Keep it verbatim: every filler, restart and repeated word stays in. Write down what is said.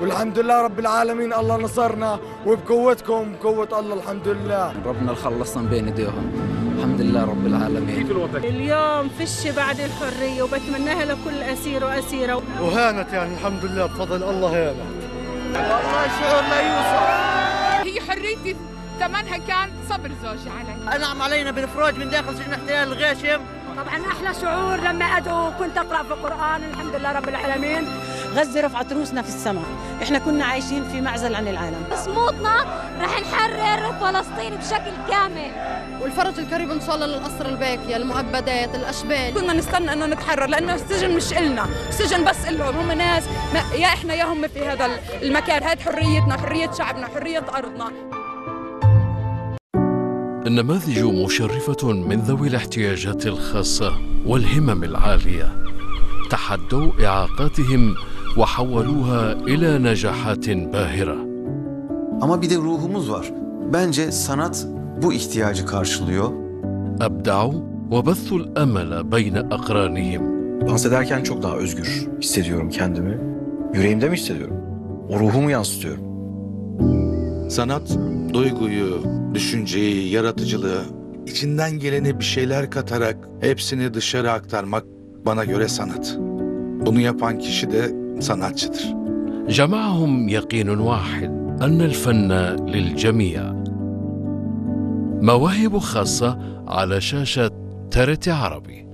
والحمد لله رب العالمين. الله نصرنا وبقوتكم بقوة الله الحمد لله. ربنا خلصنا بين ايديهم الحمد لله رب العالمين. كيف الوضع؟ اليوم فش بعد الحرية وبتمناها لكل أسير وأسيرة. وهانت يعني الحمد لله بفضل الله هانت. والله شعور لا يوصف. هي حريتي ثمنها كان صبر زوجي علي. أنعم علينا بالإفراج من داخل سجن احتلال الغاشم. طبعا أحلى شعور لما أدعو وكنت أقرأ في القرآن الحمد لله رب العالمين. غزة رفعت رؤوسنا في السماء، احنا كنا عايشين في معزل عن العالم. بصموتنا رح نحرر فلسطين بشكل كامل. والفرج القريب ان شاء الله للاسرى الباكيه، المؤبدات، الاشبال. كنا نستنى انه نتحرر لانه السجن مش إلنا، السجن بس إلهم، هم ناس يا احنا يا هم في هذا المكان، هذه حريتنا، حرية شعبنا، حرية ارضنا. النماذج مشرفة من ذوي الاحتياجات الخاصة والهمم العالية تحدوا إعاقاتهم وحولوها إلى نجاحات باهرة. Ama bir de ruhumuz var. Bence sanat bu ihtiyacı karşılıyor. أبدعوا وبثوا الأمل بين أقرانهم. Dans ederken çok daha özgür hissediyorum kendimi. Yüreğimde mi hissediyorum? O ruhumu yansıtıyorum. Sanat, duyguyu, düşünceyi, yaratıcılığı, içinden geleni bir şeyler katarak hepsini dışarı aktarmak bana göre sanat. Bunu yapan kişi de sanatçıdır. جمعهم يقين واحد أن الفن للجميع. مواهب خاصة على شاشة ترت عربي.